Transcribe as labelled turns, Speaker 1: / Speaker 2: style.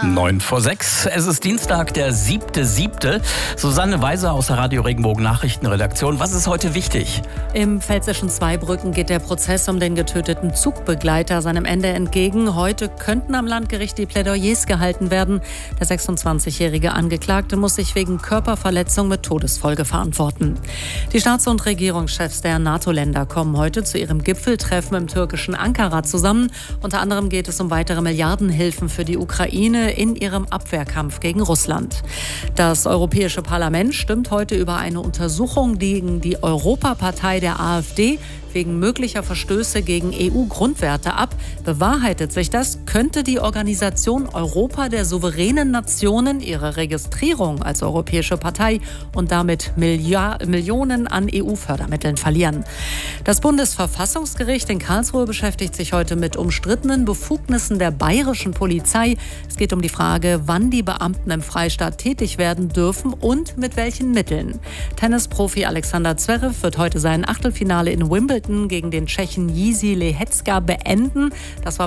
Speaker 1: 9:06. Es ist Dienstag, der 7.7. Susanne Weiser aus der Radio Regenbogen Nachrichtenredaktion. Was ist heute wichtig?
Speaker 2: Im pfälzischen Zweibrücken geht der Prozess um den getöteten Zugbegleiter seinem Ende entgegen. Heute könnten am Landgericht die Plädoyers gehalten werden. Der 26-jährige Angeklagte muss sich wegen Körperverletzung mit Todesfolge verantworten. Die Staats- und Regierungschefs der NATO-Länder kommen heute zu ihrem Gipfeltreffen im türkischen Ankara zusammen. Unter anderem geht es um weitere Milliardenhilfen für die Ukraine in ihrem Abwehrkampf gegen Russland. Das Europäische Parlament stimmt heute über eine Untersuchung gegen die Europapartei der AfD wegen möglicher Verstöße gegen EU-Grundwerte ab. Bewahrheitet sich das, könnte die Organisation Europa der souveränen Nationen ihre Registrierung als europäische Partei und damit Millionen an EU-Fördermitteln verlieren. Das Bundesverfassungsgericht in Karlsruhe beschäftigt sich heute mit umstrittenen Befugnissen der bayerischen Polizei. Es geht um die Frage, wann die Beamten im Freistaat tätig werden dürfen und mit welchen Mitteln. Tennisprofi Alexander Zverev wird heute sein Achtelfinale in Wimbledon gegen den Tschechen Jiří Lehecka beenden. Das war